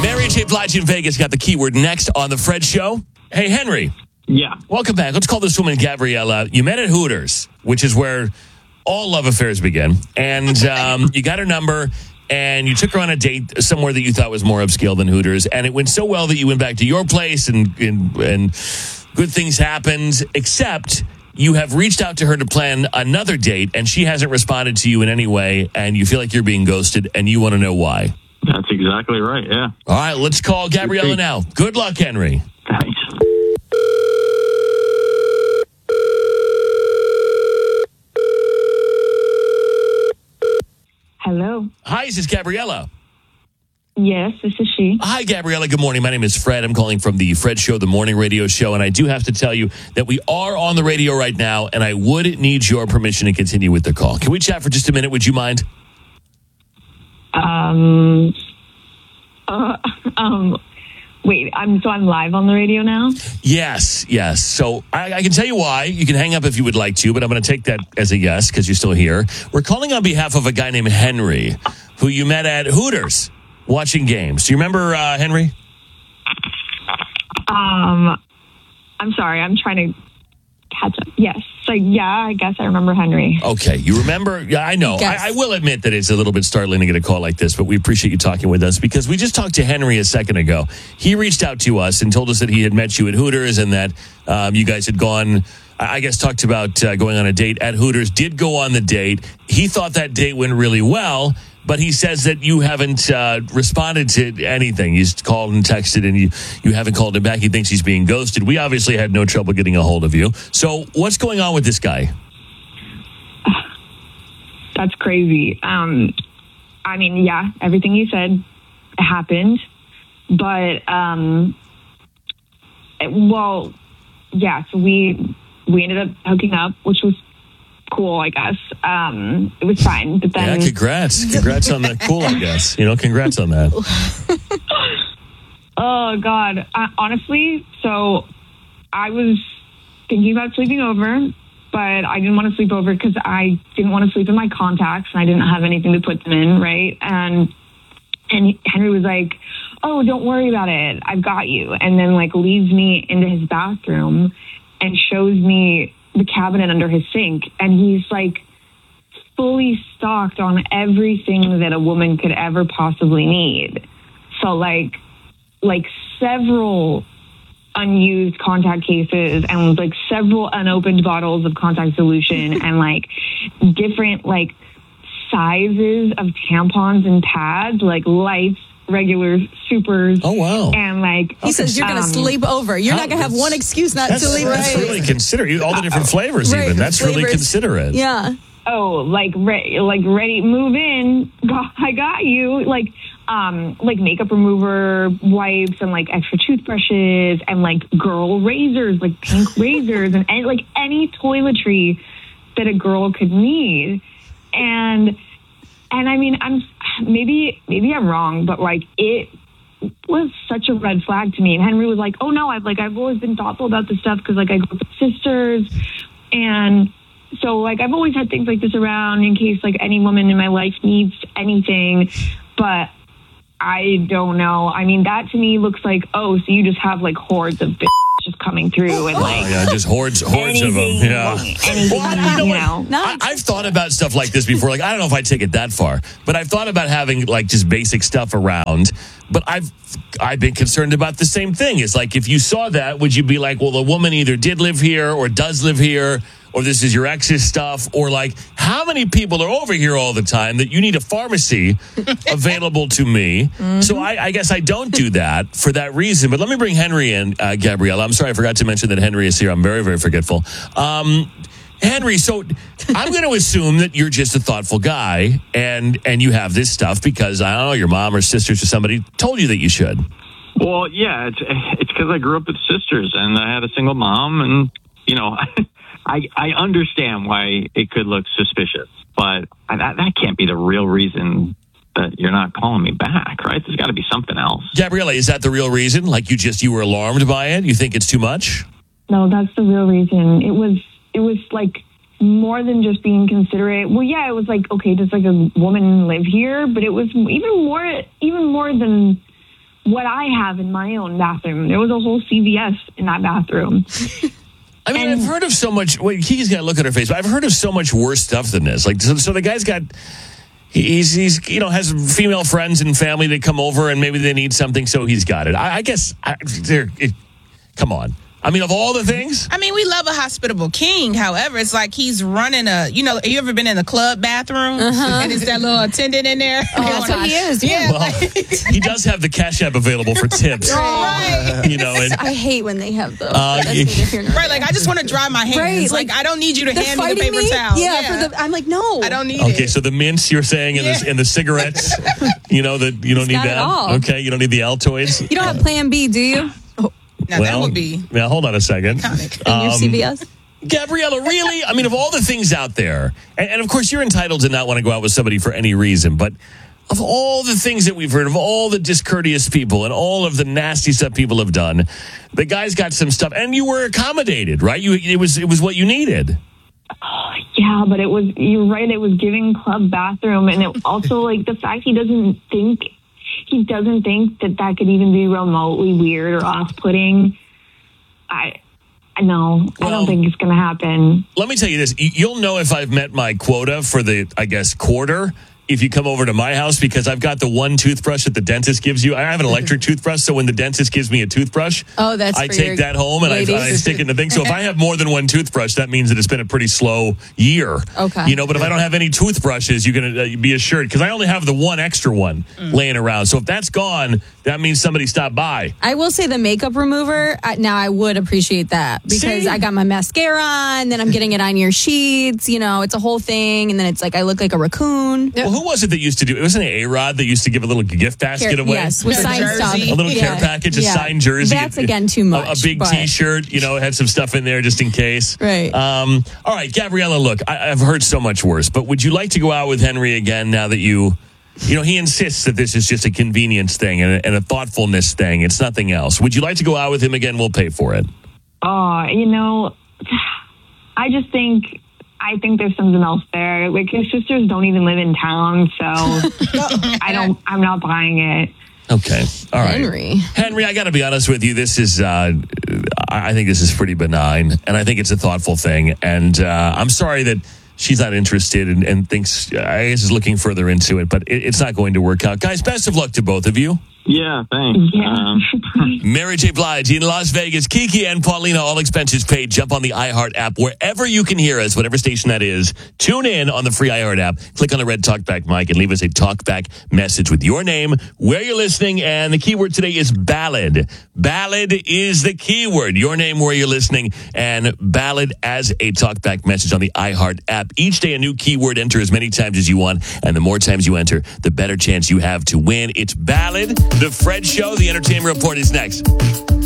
Mary J. Blige in Vegas got the keyword next on The Fred Show. Hey, Henry. Yeah. Welcome back. Let's call this woman Gabriella. You met at Hooters, which is where all love affairs begin. And you got her number, and you took her on a date somewhere that you thought was more upscale than Hooters. And it went so well that you went back to your place, and good things happened, except you have reached out to her to plan another date, and she hasn't responded to you in any way, and you feel like you're being ghosted, and you want to know why. That's exactly right, yeah. All right, let's call Gabriella now. Good luck, Henry. Thanks. Hello. Hi, this is Gabriella. Yes, this is she. Hi, Gabriella. Good morning. My name is Fred. I'm calling from the Fred Show, the morning radio show, and I do have to tell you that we are on the radio right now, and I would need your permission to continue with the call. Can we chat for just a minute? Would you mind? Wait, I'm live on the radio now? Yes. So I can tell you why. You can hang up if you would like to, but I'm going to take that as a yes because you're still here. We're calling on behalf of a guy named Henry, who you met at Hooters watching games. Do you remember Henry? I'm sorry. I'm trying to catch up. Yes. So, yeah, I guess I remember Henry. Okay. You remember? Yeah, I know. I will admit that it's a little bit startling to get a call like this, but we appreciate you talking with us because we just talked to Henry a second ago. He reached out to us and told us that he had met you at Hooters and that you guys had gone, I guess, talked about going on a date at Hooters, did go on the date. He thought that date went really well, but he says that you haven't responded to anything. He's called and texted, and you haven't called him back. He thinks he's being ghosted. We obviously had no trouble getting a hold of you. So what's going on with this guy? That's crazy. I mean, yeah, everything you said happened. But, well, yeah, so we ended up hooking up, which was cool, I guess. It was fine, but then... Yeah, congrats on the cool, I guess. Congrats on that. Oh, God. Honestly, so I was thinking about sleeping over, but I didn't want to sleep over because I didn't want to sleep in my contacts, and I didn't have anything to put them in, right? And Henry was like, oh, don't worry about it. I've got you. And then, leads me into his bathroom and shows me the cabinet under his sink, and he's fully stocked on everything that a woman could ever possibly need. So several unused contact cases and several unopened bottles of contact solution and different sizes of tampons and pads, lights, regular, supers. Oh, wow. And he says you're going to sleep over. You're not going to have one excuse not to leave. That's really considerate. All the different flavors, even. That's really considerate. Yeah. Oh, ready, move in. I got you. Makeup remover wipes and extra toothbrushes and girl razors, pink razors and any toiletry that a girl could need. And I mean, maybe I'm wrong, but it was such a red flag to me. And Henry was like, "Oh no, I've always been thoughtful about this stuff because I grew up with sisters, and so I've always had things like this around in case any woman in my life needs anything." But I don't know. I mean, that to me looks so you just have hordes of bitches just coming through and just hordes anything, of them. Yeah. Anything, I've thought about stuff like this before. I don't know if I'd take it that far, but I've thought about having just basic stuff around. But I've been concerned about the same thing. It's if you saw that, would you be well, the woman either did live here or does live here, or this is your ex's stuff, or how many people are over here all the time that you need a pharmacy available to me? Mm-hmm. So I guess I don't do that for that reason. But let me bring Henry in, Gabriella. I'm sorry, I forgot to mention that Henry is here. I'm very, very forgetful. Henry, so I'm going to assume that you're just a thoughtful guy and you have this stuff because, I don't know, your mom or sisters or somebody told you that you should. Well, yeah, it's because I grew up with sisters and I had a single mom, and, I understand why it could look suspicious, but that can't be the real reason that you're not calling me back, right? There's got to be something else. Gabriella, is that the real reason? You were alarmed by it? You think it's too much? No, that's the real reason. It was more than just being considerate. Well, yeah, it was okay, does a woman live here? But it was even more than what I have in my own bathroom. There was a whole CVS in that bathroom. I mean, I've heard of so much. Wait, Kiki's got to look at her face. But I've heard of so much worse stuff than this. Like, so the guy's got. He's has female friends and family that come over and maybe they need something, so he's got it. I guess. Come on. I mean, of all the things. I mean, we love a hospitable king. However, it's like he's running you ever been in the club bathroom? And it's that little attendant in there? Oh, that's what he is. Yeah. Well, he does have the Cash App available for tips. Right. And I hate when they have those. That's neither here nor Right, like I just want to dry my hands. Right, like I don't need you to hand me the fighting paper towel. Yeah, I'm like, no. I don't need it. Okay, so the mints you're saying and the cigarettes, that you don't need got it that. all. Okay, you don't need the Altoids. You don't have Plan B, do you? Now that would be. Now hold on a second. In your CVS? Gabriella, really? I mean, of all the things out there, and of course you're entitled to not want to go out with somebody for any reason, but of all the things that we've heard, of all the discourteous people and all of the nasty stuff people have done, the guy's got some stuff, and you were accommodated, right? It was what you needed. Yeah, but you're right, it was giving club bathroom. And it also, like, the fact he doesn't think that could even be remotely weird or off-putting. I don't think it's going to happen. Let me tell you this. You'll know if I've met my quota for the, I guess, quarter if you come over to my house, because I've got the one toothbrush that the dentist gives you. I have an electric toothbrush, so when the dentist gives me a toothbrush, I take that home and I stick it in the thing. So if I have more than one toothbrush, that means that it's been a pretty slow year. Okay. But if I don't have any toothbrushes, you can be assured, because I only have the one extra one laying around. So if that's gone, that means somebody stopped by. I will say the makeup remover, now I would appreciate that, because I got my mascara on, then I'm getting it on your sheets. It's a whole thing, and then it's like I look like a raccoon. Well, who was it that used to do it? Wasn't it A-Rod that used to give a little gift basket away? Yes, with signed stuff. A little care package, a signed jersey. That's, again, too much. A big T-shirt, had some stuff in there just in case. Right. All right, Gabriella, look, I've heard so much worse, but would you like to go out with Henry again now that he insists that this is just a convenience thing and a thoughtfulness thing. It's nothing else. Would you like to go out with him again? We'll pay for it. I think there's something else there. Like, his sisters don't even live in town, so I'm not buying it. Okay. All right. Henry, I got to be honest with you. This is, I think this is pretty benign, and I think it's a thoughtful thing. And I'm sorry that she's not interested and thinks, I guess, is looking further into it, but it's not going to work out. Guys, best of luck to both of you. Yeah, thanks. Yeah. Mary J. Blige in Las Vegas. Kiki and Paulina, all expenses paid. Jump on the iHeart app wherever you can hear us, whatever station that is. Tune in on the free iHeart app. Click on the red talkback mic and leave us a talkback message with your name, where you're listening, and the keyword today is ballad. Ballad is the keyword. Your name, where you're listening, and ballad as a talkback message on the iHeart app. Each day a new keyword. Enter as many times as you want, and the more times you enter, the better chance you have to win. It's ballad. The Fred Show, the Entertainment Report is next.